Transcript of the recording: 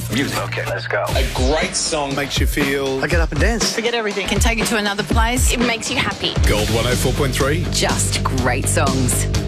Music. Okay, let's go. A great song makes you feel... I get up and dance. Forget everything. Can take you to another place. It makes you happy. Gold 104.3. Just great songs.